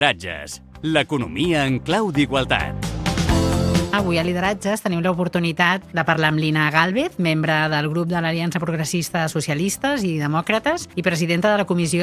Lideratges, l'economia en clau d'igualtat. Avui a Lideratges tenim l'oportunitat de parlar amb Lina Gálvez, membre del grup de l'Aliança Progressista de Socialistes i Demòcrates i presidenta de la Comissió